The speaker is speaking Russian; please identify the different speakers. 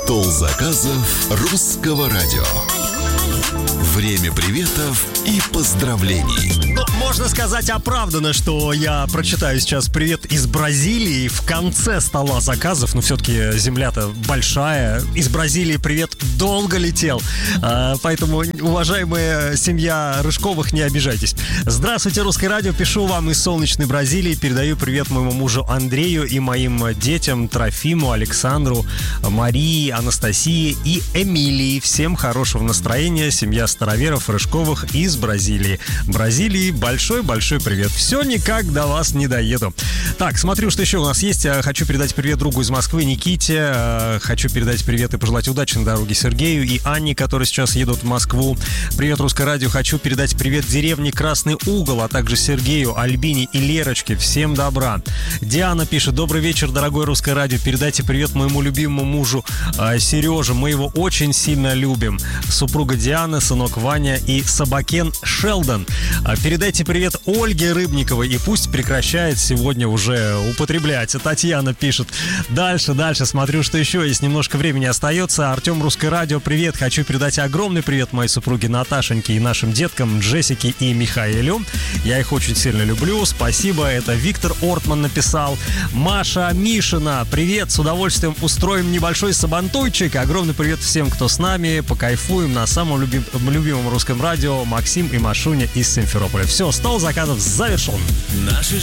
Speaker 1: Стол заказов русского радио. Время приветов и поздравлений.
Speaker 2: Ну, можно сказать оправданно, что я прочитаю сейчас привет из Бразилии в конце стола заказов. Но все-таки земля-то большая. Из Бразилии привет долго летел. Поэтому, уважаемая семья Рыжковых, не обижайтесь. Здравствуйте, Русское радио. Пишу вам из солнечной Бразилии. Передаю привет моему мужу Андрею и моим детям Трофиму, Александру, Марии, Анастасии и Эмилии. Всем хорошего настроения. Семья Староверов, Рыжковых из Бразилии. Бразилии большой-большой привет. Все никак до вас не доеду. Так, смотрю, что еще у нас есть. Хочу передать привет другу из Москвы, Никите. Хочу передать привет и пожелать удачи на дороге Сергею и Анне, которые сейчас едут в Москву. Привет, Русское радио. Хочу передать привет деревне Красный Угол, а также Сергею, Альбине и Лерочке. Всем добра. Диана пишет: добрый вечер, дорогое Русское радио. Передайте привет моему любимому мужу Сереже. Мы его очень сильно любим. Супруга Диана, сынок Ваня и собакен Шелдон. Передайте привет Ольге Рыбниковой и пусть прекращает сегодня уже употреблять. Татьяна пишет. Дальше. Смотрю, что еще есть. Немножко времени остается. Артем, Русское радио, привет. Хочу передать огромный привет моей супруге Наташеньке и нашим деткам Джессике и Михаэлю. Я их очень сильно люблю. Спасибо. Это Виктор Ортман написал. Маша Мишина. Привет. С удовольствием устроим небольшой сабантуйчик. Огромный привет всем, кто с нами. Покайфуем на самом любимом русском радио. Максим и Машуня из Симферополя. Все, стол заказов завершен.
Speaker 3: Наши